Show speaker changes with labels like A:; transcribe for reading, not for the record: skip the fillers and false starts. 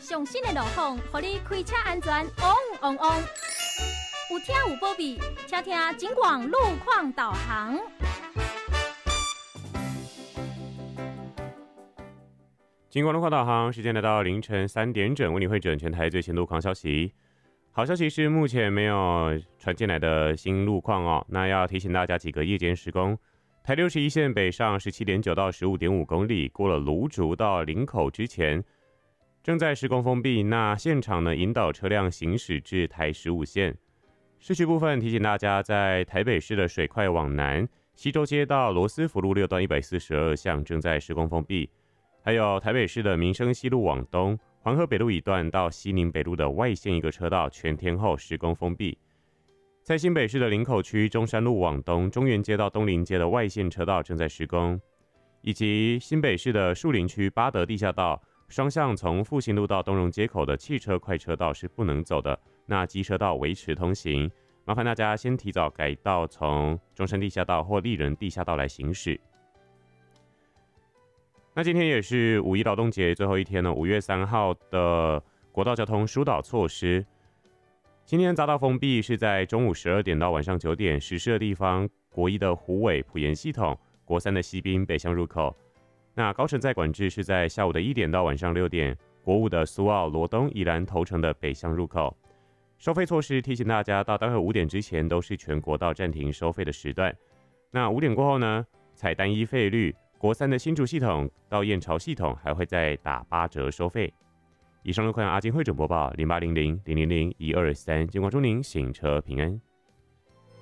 A: 上新的路况，让你开车安全旺旺旺。有听有保庇，听听警广路况导航。
B: 警广路况导航，时间来到凌晨3点整，为你汇整全台最新路况消息。好消息是，目前没有传进来的新路况哦。那要提醒大家几个夜间施工。台61线北上 17.9 到 15.5 公里，过了芦竹到林口之前，正在施工封闭。那现场呢，引导车辆行驶至台15线。市区部分提醒大家，在台北市的水快往南，西周街到罗斯福路6段142巷正在施工封闭。还有台北市的民生西路往东，黄河北路一段到西宁北路的外线一个车道全天候施工封闭。在新北市的林口区中山路往东，中原街到东林街的外线车道正在施工，以及新北市的树林区八德地下道双向从复兴路到东荣街口的汽车快车道是不能走的，那机车道维持通行，麻烦大家先提早改道从中山地下道或立人地下道来行驶。那今天也是五一劳动节最后一天呢，5月3号的国道交通疏导措施。今天匝道封闭是在中午12点到晚上9点，实施的地方国一的虎尾埔盐系统，国三的西滨北向入口。那高乘载管制是在下午的1点到晚上6点，国五的苏澳罗东宜兰头城的北向入口。收费措施提醒大家，到待会5点之前都是全国道暂停收费的时段。那5点过后呢，采单一费率，国三的新竹系统到燕巢系统还会再打8折收费。以上路况阿金汇总播报，0800-000-123，警广祝您行车平安。